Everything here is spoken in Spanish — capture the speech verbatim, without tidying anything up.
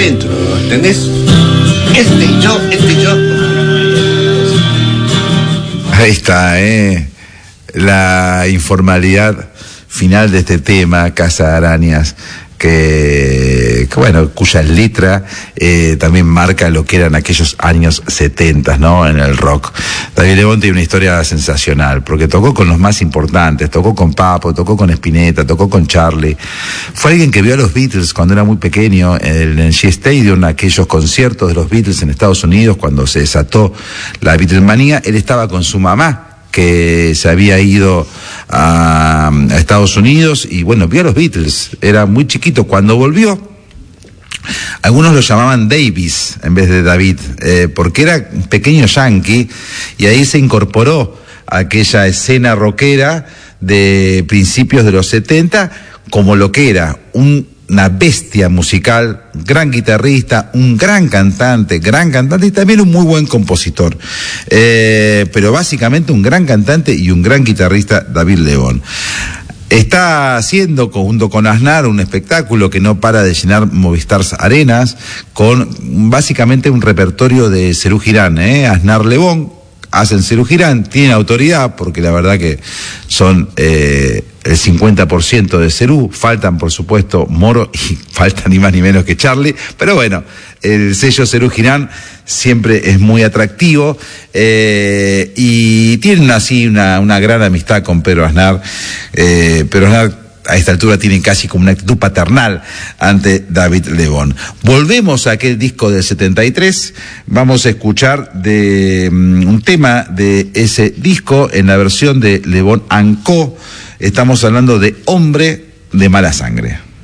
adentro, ¿entendés? Este y yo, este y yo. Ahí está, ¿eh? La informalidad final de este tema, Casa de Arañas, que, que bueno, cuya letra eh, también marca lo que eran aquellos años setenta, ¿no? En el rock. David Lebón tiene una historia sensacional, porque tocó con los más importantes, tocó con Papo, tocó con Spinetta, tocó con Charlie. Fue alguien que vio a los Beatles cuando era muy pequeño en el Shea Stadium, aquellos conciertos de los Beatles en Estados Unidos, cuando se desató la Beatlemanía. Él estaba con su mamá, que se había ido a, a Estados Unidos, y bueno, vio a los Beatles, era muy chiquito. Cuando volvió, algunos lo llamaban Davis en vez de David, eh, porque era un pequeño yankee, y ahí se incorporó a aquella escena rockera de principios de los setenta, como lo que era un una bestia musical, gran guitarrista, un gran cantante, gran cantante y también un muy buen compositor. Eh, pero básicamente un gran cantante y un gran guitarrista, David Lebón. Está haciendo, junto con Aznar, un espectáculo que no para de llenar Movistar Arenas, con básicamente un repertorio de Serú Girán, ¿eh? Aznar Lebón, hacen Serú Girán, tienen autoridad, porque la verdad que son eh, el cincuenta por ciento de Serú, faltan por supuesto Moro y faltan ni más ni menos que Charlie, pero bueno, el sello Serú Girán siempre es muy atractivo, eh, y tienen así una, una gran amistad con Pedro Aznar. eh, Pedro Aznar a esta altura tienen casi como una actitud paternal ante David Lebón. Volvemos a aquel disco del setenta y tres, vamos a escuchar de um, un tema de ese disco en la versión de Lebón and Co. Estamos hablando de Hombre de Mala Sangre.